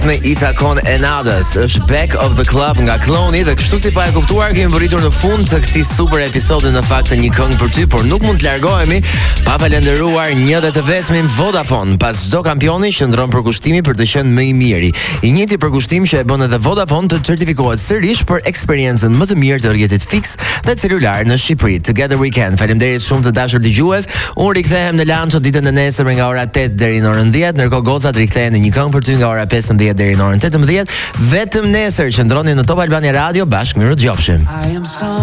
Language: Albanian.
Me Itakon Enadas është Back of the Club nga Kloni dhe kështu si pa e kuptuar kemi përritur në fund të këtij super episodi në fakt të një këngë për ty, por nuk mund të largohemi pa falenderuar një dhe të vetmin Vodafone. Pas çdo kampioni qëndron përkushtimi për të qenë më i miri. I njëjti përkushtim që e bën edhe Vodafone të certifikohet sërish për eksperiencën më të mirë të rrjetit fiks dhe celular në Shqipëri. Together we can. Faleminderit shumë të dashur dëgjues. Unë rikthehem në lanço ditën e nesërme nga ora 8 deri në orën 10, ndërkohë gocat rikthehen në një këngë për ty nga ora 15 deri në orën 18. Vetëm nesër qëndroni në Top Albania Radio bashkë, mirë dëgjofshim.